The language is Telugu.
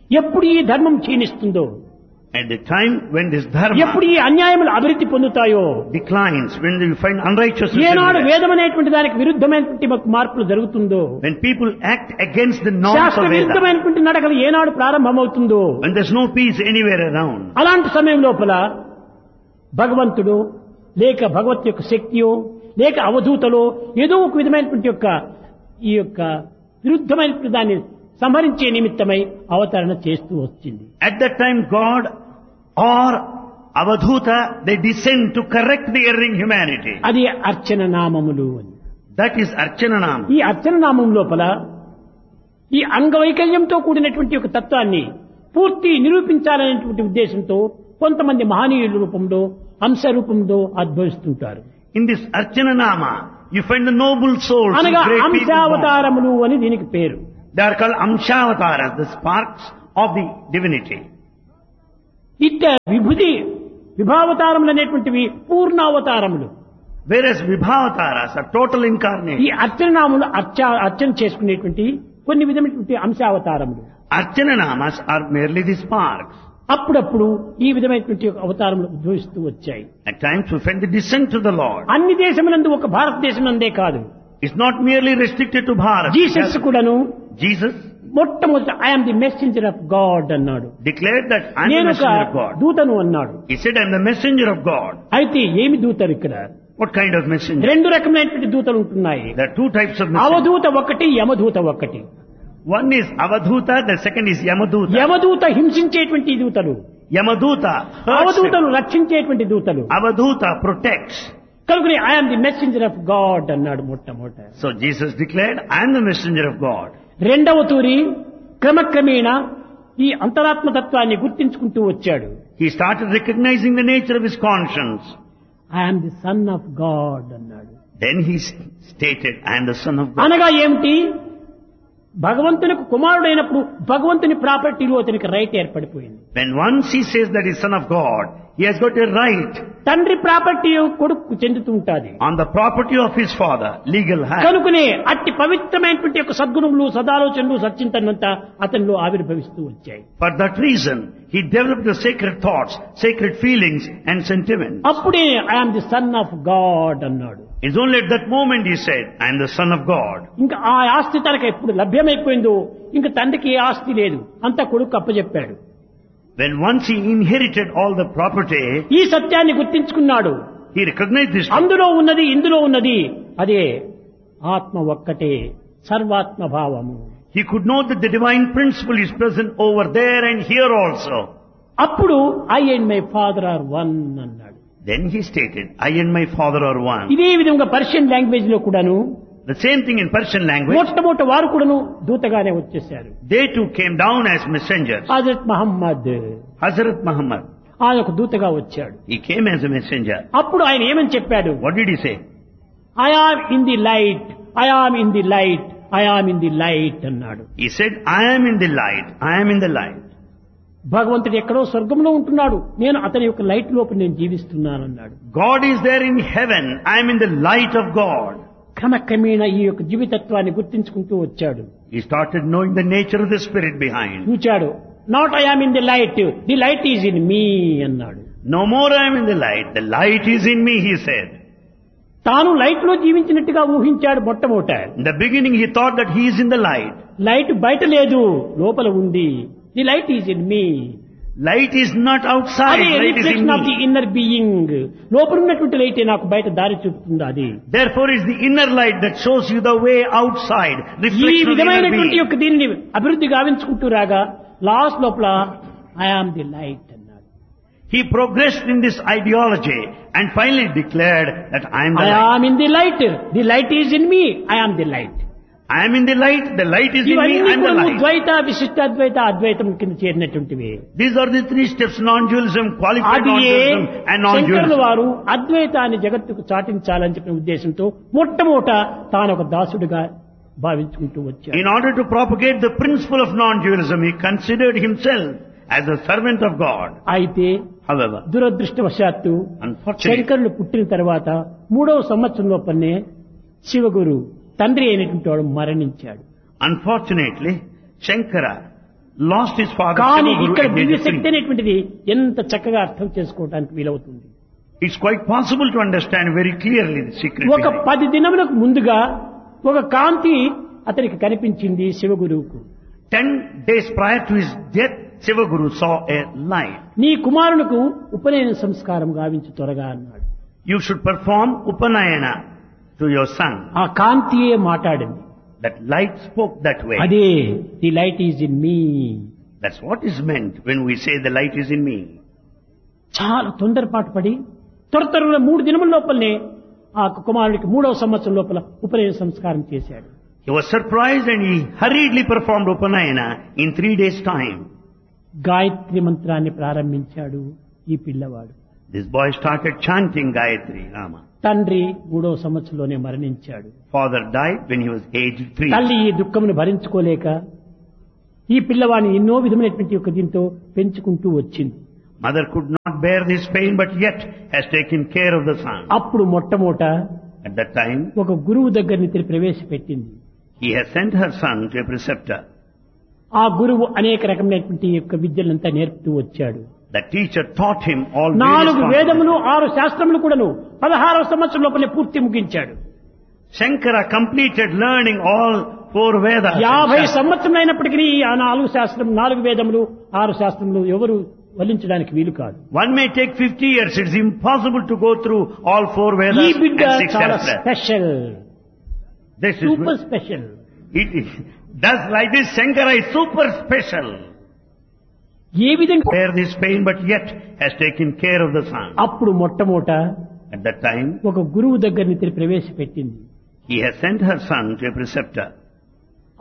ఎప్పుడు ఈ ధర్మం క్షీణిస్తుందో, At the time when this dharma ఎప్పుడు ఈ అన్యాయములు అభివృద్ధి పొందుతాయో, declines, when you find unrighteousness ఏనాడు everywhere, వేదం అనేటువంటి దానికి విరుద్ధమైనటువంటి మార్పులు జరుగుతుందో, when people act against the norms శాస్త్ర of Veda, విరుద్ధమైనటువంటి నడకలు ఏనాడు ప్రారంభమవుతుందో, when there's no peace anywhere around, అలాంటి సమయం లోపల భగవంతుడు లేక భగవత్ యొక్క శక్తియో లేక అవధూతలో ఏదో ఒక విధమైనటువంటి ఈ యొక్క విరుద్ధమైనటువంటి దాన్ని సంహరించే నిమిత్తమై అవతరణ చేస్తూ వచ్చింది. at that time God or Avadhuta, they descend to correct the erring humanity. అది అర్చన నామములు అని. That is Archananam. ఈ అర్చన నామం లోపల ఈ అంగవైకల్యంతో కూడినటువంటి ఒక తత్వాన్ని పూర్తి నిరూపించాలనేటువంటి ఉద్దేశంతో కొంతమంది మహనీయుల రూపంలో అంశ రూపంలో ఉద్భవిస్తుంటారు. In this Archananama, you find the noble souls, the అనగా great people born. అంశావతారములు అని దీనికి పేరు. They are called Amshavataras, the sparks of the divinity. ఇట్ట విభావతారములు అనేటువంటివి పూర్ణావతారములు. Whereas Vibhavataras are total ఈ incarnation. అర్చనాములు అర్చన చేసుకునేటువంటి కొన్ని విధమైనటువంటి అంశావతారములు. Archananamas are merely the sparks. అప్పుడప్పుడు ఈ విధమైనటువంటి అవతారములు ఉద్భవిస్తూ వచ్చాయి. At times we find the descent to the Lord. అన్ని దేశములందు ఒక భారతదేశమునందే కాదు, It's not merely restricted to Bharat. Jesus కూడాను Jesus మొట్టమొదట I'm the messenger of God అన్నాడు. declared that I am the నేను ఒక messenger of God. దూతను అన్నాడు. He said, I am the messenger of God. అయితే ఏమి దూతలు ఇక్కడ? What kind of messenger? రెండు రకమైనటువంటి దూతలు ఉంటున్నాయి. There are two types of messengers. అవధూత ఒకటి, యమదూత ఒకటి. One is Avadhuta, the second is Yamaduta. యమదూత హింసించేటువంటి దూతలు, Yamaduta hurts him. అవధూతలు రక్షించేటువంటి దూతలు. Avadhuta protects. కనుక I'm the messenger of God అన్నాడు మొట్టమొదట. So Jesus declared, I am the messenger of God. రెండవ తూరి క్రమక్రమేణా ఈ అంతరాత్మతత్వాన్ని గుర్తించుకుంటూ వచ్చాడు. He started recognizing the nature of his conscience. I'm the son of God అన్నాడు. Then he stated, I am the son of God. అనగా ఏమిటి? భగవంతునికి కుమారుడైనప్పుడు భగవంతుని ప్రాపర్టీలో అతనికి right ఏర్పడిపోయింది. When once he says that he is son of God, he has got a right తండ్రి ప్రాపర్టీ కొడుకు చెందుతూ ఉంటుంది. on the property of his father, legal hand. కనుకనే అట్టి పవిత్రమైనటువంటి యొక్క సద్గుణములు, సదాలోచనలు, సచ్చింతనంతా అతనిలో ఆవిర్భవిస్తూ వచ్చాయి. For that reason, he developed the sacred thoughts, sacred feelings and sentiments. అప్పుడే I'm the son of God అన్నాడు. It's only at that moment he said, I am the son of God. ఇంకా ఆ ఆస్తి తనకు ఎప్పుడు లభ్యమైపోయిందో ఇంకా తండ్రికి ఏ ఆస్తి లేదు, అంతా కొడుకు అప్పచెప్పాడు. When once he inherited all the property, ఈ సత్యాన్ని గుర్తించుకున్నాడు. he recognized this. అందులో ఉన్నది, ఇందులో ఉన్నది అదే ఆత్మ ఒక్కటే, సర్వాత్మ భావము. He could know that the divine principle is present over there and here also. అప్పుడు I and my father are one అన్నాడు. Then he stated, I and my father are one. ఇదే విధంగా పర్షియన్ లాంగ్వేజ్ లో కూడాను The same thing in Persian language. మొట్టమొదటి వారు కూడాను దూతగానే వచ్చేశారు. They too came down as messengers. Hazrat Mohammed Hazrat Muhammad, ఆయన ఒక దూతగా వచ్చాడు. he came as a messenger. అప్పుడు ఆయన ఏమని చెప్పాడు? What did he say? I am in the light, I am in the light, I am in the light అన్నాడు. He said, I am in the light, I am in the light. భగవంతుడు ఎక్కడో స్వర్గంలో ఉంటున్నాడు, నేను అతని యొక్క లైట్ లోపల నేను జీవిస్తున్నానన్నాడు. God is there in heaven, I am in the light of God. క్రమక్రమేణా ఈ యొక్క జీవితత్వాన్ని గుర్తించుకుంటూ వచ్చాడు. He started knowing the nature of the spirit behind. చూచాడు. Not I am in the light, the light is in me అన్నాడు. No more I am in the light is in me, he said. తాను లైట్ లో జీవించినట్టుగా ఊహించాడు మొట్టమొదట. In the beginning he thought that he is in the light. Light బయట లేదు, లోపల ఉంది. The light is in me. Light is not outside, అదే light is in reflection of the me. Inner being. లోపల ఉన్నటువంటి లైటే నాకు బయట దారి చూపుతుంది. అది Therefore is the inner light that shows you the way outside. ఈ Reflection of the inner విధమైనటువంటి being. యొక్క దీనిని అభివృద్ధి గావించుకుంటూ రాగా లాస్ట్ లోపల ఐ ఆమ్ ది లైట్ అన్నాడు. He progressed in this ideology and finally declared that I am the I light. Am in the light, the light is in me, I am the light. I am in the light in me, ఇవన్నీ I am the కూడా light. ద్వైత, విశిష్టాద్వైత, అద్వైతం కింద చేరినటువంటివి. These are the three steps, non-dualism, qualified అది non-dualism and శంకరుల non-dualism. వారు అద్వైతాన్ని జగత్తుకు చాటించాలని చెప్పిన ఉద్దేశంతో మొట్టమొదట తాను ఒక దాసుడిగా భావించుకుంటూ వచ్చాడు. In order to propagate the principle of non-dualism, he considered himself as a servant of God. అయితే However, దురదృష్టవశాత్తు unfortunately, శంకరులు పుట్టిన తర్వాత 3వ సంవత్సరం లోపలనే శివగురు తండ్రి అయినటువంటి వాడు మరణించాడు. unfortunately, Shankara lost his father కానీ Shivaguru ఇక్కడ at the age Divya of శక్తి 3. అనేటువంటిది ఎంత చక్కగా అర్థం చేసుకోవడానికి వీలవుతుంది. It's quite possible to understand very clearly the secret ఒక behind. 10 దినములకు ముందుగా ఒక కాంతి అతనికి కనిపించింది శివగురువుకు. 10 days prior to his death, Shivaguru saw a light. నీ కుమారునికి ఉపనయన సంస్కారం గావించి త్వరగా అన్నాడు. You should perform Upanayana to your son. ఆ కాంతియే మాట్లాడింది. That light spoke that way. అదే the light is in me. That's what is meant when we say the light is in me. చాలా తొందరపాటు పడి త్వరగా 3 దినముల లోపలనే ఆ కుమారుడికి 3వ సంవత్సరం లోపల ఉపనయన సంస్కారం చేశాడు. He was surprised and he hurriedly performed Upanayana in 3 days' time. Gayatri మంత్రాన్ని ప్రారంభించాడు ఈ పిల్లవాడు. This boy started chanting Gayatri Nama. తండ్రి 3వ సంవత్సరంలోనే మరణించాడు. Father died when he was aged 3. తల్లి ఈ దుఃఖమును భరించుకోలేక ఈ పిల్లవాడిని ఎన్నో విధమైనటువంటి ఒక దీంతో పెంచుకుంటూ వచ్చింది. Mother could not bear this pain but yet has taken care of the son. అప్పుడు మొట్టమొదట At that time, ఒక గురువు దగ్గరికి ప్రవేశపెట్టింది. he has sent her son to a preceptor. ఆ గురువు అనేక రకమైనటువంటి యొక్క విద్యలంతా నేర్పుతూ వచ్చాడు. The teacher taught him all 4 వేదములు various 6 శాస్త్రములు కూడాను 16వ సంవత్సరం లోపలే పూర్తి ముగించాడు. Shankara completed learning all 4 Vedas. 50 సంవత్సరం అయినప్పటికీ ఆ 4 వేదములు 6 శాస్త్రములు ఎవరు వల్లించడానికి వీలు కాదు. One may take 50 years. It's impossible to go through all 4 ఈ Vedas బిడ్డ and 6 చాలా Shastras. Special, This is super special. it does like this. Shankara is super special. ఏ విధంగా Bear this pain but yet has taken care of the son. అప్పుడు మొట్టమొదట At that time, ఒక గురువు దగ్గరికి ప్రవేశపెట్టింది. he has sent her son to a preceptor.